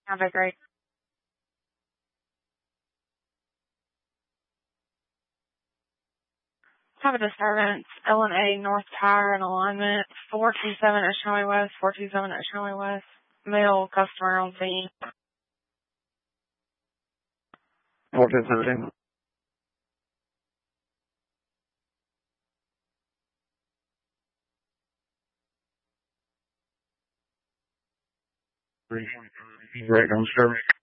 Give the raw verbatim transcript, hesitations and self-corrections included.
Have a great Have a disturbance. L and A North Tire and Alignment, four two seven Ashaway West, four two seven Ashaway West. Male customer on scene. four two seven. Right on service.